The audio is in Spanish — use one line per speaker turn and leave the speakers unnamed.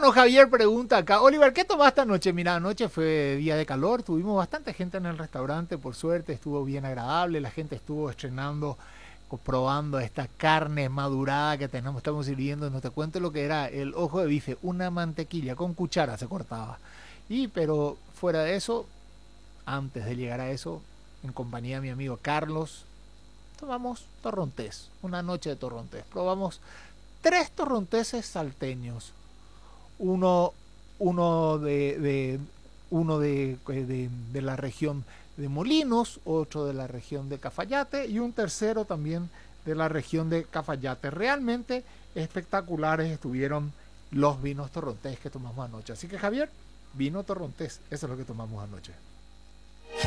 Bueno, Javier pregunta acá, Oliver, ¿qué tomaste anoche? Mira, anoche fue día de calor, tuvimos bastante gente en el restaurante, por suerte, estuvo bien agradable, la gente estuvo estrenando, probando esta carne madurada que tenemos, estamos sirviendo, no te cuento lo que era el ojo de bife, una mantequilla, con cuchara se cortaba. Pero fuera de eso, antes de llegar a eso, en compañía de mi amigo Carlos, tomamos torrontés, una noche de torrontés. Probamos tres torronteses salteños, uno, uno de la región de Molinos, otro de la región de Cafayate y un tercero también de la región de Cafayate. Realmente espectaculares estuvieron los vinos torrontés que tomamos anoche. Así que Javier, vino torrontés, eso es lo que tomamos anoche.